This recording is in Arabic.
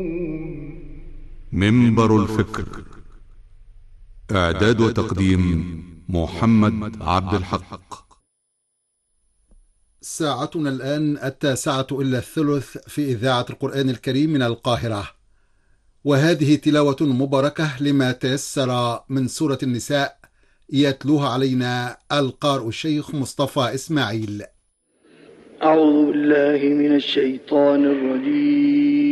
منبر الفكر. إعداد وتقديم محمد عبد الحق. ساعتنا الآن 21:45 في إذاعة القرآن الكريم من القاهرة، وهذه تلاوة مباركة لما تيسر من سورة النساء، يتلوها علينا القارئ الشيخ مصطفى إسماعيل. أعوذ بالله من الشيطان الرجيم.